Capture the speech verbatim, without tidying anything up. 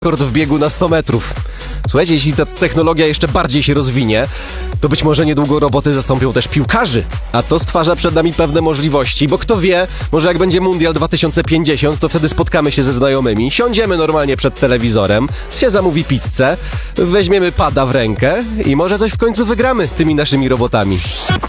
rekord w biegu na sto metrów. Słuchajcie, jeśli ta technologia jeszcze bardziej się rozwinie, to być może niedługo roboty zastąpią też piłkarzy. A to stwarza przed nami pewne możliwości, bo kto wie, może jak będzie Mundial dwa tysiące pięćdziesiąt, to wtedy spotkamy się ze znajomymi, siądziemy normalnie przed telewizorem, się zamówi pizzę, weźmiemy pada w rękę i może coś w końcu wygramy tymi naszymi robotami.